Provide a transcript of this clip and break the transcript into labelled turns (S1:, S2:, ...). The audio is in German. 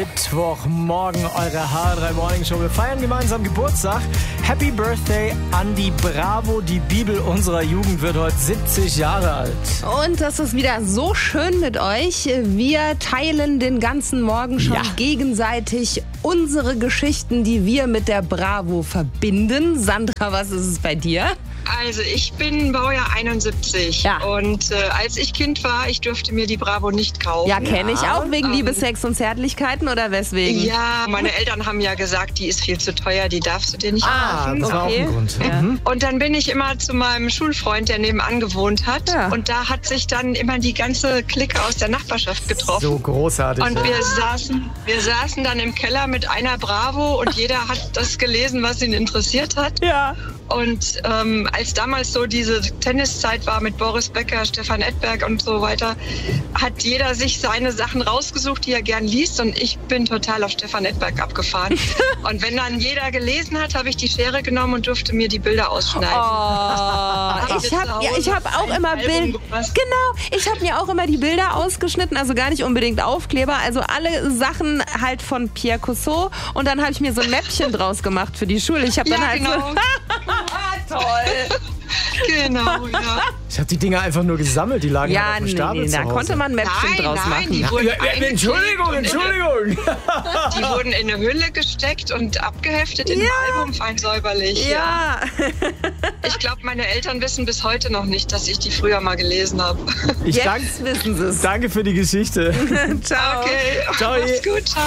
S1: Mittwochmorgen, eure H3 Morning Show. Wir feiern gemeinsam Geburtstag. Happy Birthday an die Bravo. Die Bibel unserer Jugend wird heute 70 Jahre alt.
S2: Und das ist wieder so schön mit euch. Wir teilen den ganzen Morgen schon gegenseitig unsere Geschichten, die wir mit der Bravo verbinden. Sandra, was ist es bei dir?
S3: Also ich bin Baujahr 71 und als ich Kind war, ich durfte mir die Bravo nicht kaufen.
S2: Ja, kenne ich auch, wegen Liebe, Sex und Zärtlichkeiten oder weswegen?
S3: Ja, meine Eltern haben ja gesagt, die ist viel zu teuer, die darfst du dir nicht kaufen.
S1: Das war auch ein Grund.
S2: Ja.
S3: Und dann bin ich immer zu meinem Schulfreund, der nebenan gewohnt hat. Ja. Und da hat sich dann immer die ganze Clique aus der Nachbarschaft getroffen.
S1: So großartig.
S3: Und wir saßen dann im Keller mit einer Bravo und jeder hat das gelesen, was ihn interessiert hat.
S2: Ja.
S3: Und als damals so diese Tenniszeit war mit Boris Becker, Stefan Edberg und so weiter, hat jeder sich seine Sachen rausgesucht, die er gern liest. Und ich bin total auf Stefan Edberg abgefahren. Und wenn dann jeder gelesen hat, habe ich die Schere genommen und durfte mir die Bilder ausschneiden.
S2: Oh, ich habe auch immer ich habe mir auch immer die Bilder ausgeschnitten, also gar nicht unbedingt Aufkleber, also alle Sachen halt von Pierre Cousteau und dann habe ich mir so ein Mäppchen draus gemacht für die Schule. Ich habe dann halt so toll.
S3: Genau, ja.
S1: Ich habe die Dinger einfach nur gesammelt, die lagen halt auf dem Stapel zu
S2: da
S1: Hause.
S2: konnte man ein Mäppchen draus machen.
S3: Die wurden
S1: Entschuldigung.
S3: Die wurden in eine Hülle gesteckt und abgeheftet in ein Album, fein säuberlich.
S2: Ja.
S3: Ich glaube, meine Eltern wissen bis heute noch nicht, dass ich die früher mal gelesen habe.
S2: Jetzt wissen sie es.
S1: Danke für die Geschichte.
S2: Ciao.
S3: Okay,
S1: Ciao.
S3: mach's gut. Ciao.